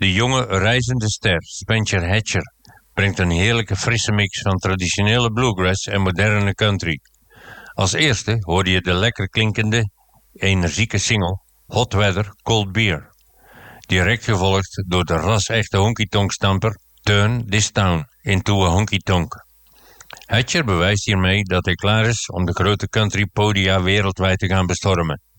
De jonge reizende ster Spencer Hatcher brengt een heerlijke frisse mix van traditionele bluegrass en moderne country. Als eerste hoorde je de lekker klinkende, energieke single Hot Weather, Cold Beer. Direct gevolgd door de ras-echte honky-tonk-stamper Turn This Town into a Honky-Tonk. Hatcher bewijst hiermee dat hij klaar is om de grote country podia wereldwijd te gaan bestormen.